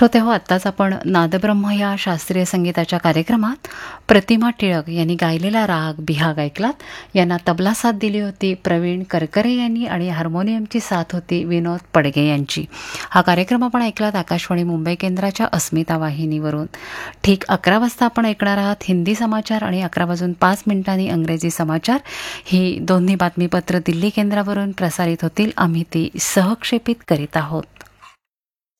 श्रोते हो, आत्ताच आपण नादब्रह्म या शास्त्रीय संगीताच्या कार्यक्रमात प्रतिमा टिळक यांनी गायलेला राग बिहाग ऐकलात. यांना तबला साथ दिली होती प्रवीण करकरे यांनी आणि हार्मोनियमची साथ होती विनोद पडगे यांची. हा कार्यक्रम आपण ऐकलात आकाशवाणी मुंबई केंद्राच्या अस्मिता वाहिनीवरून. ठीक 11 वाजता आपण ऐकणार आहात हिंदी समाचार आणि 11:05 इंग्रजी समाचार. ही दोन्ही बातमीपत्र दिल्ली केंद्रावरून प्रसारित होतील. आम्ही ती सहक्षेपित करीत आहोत.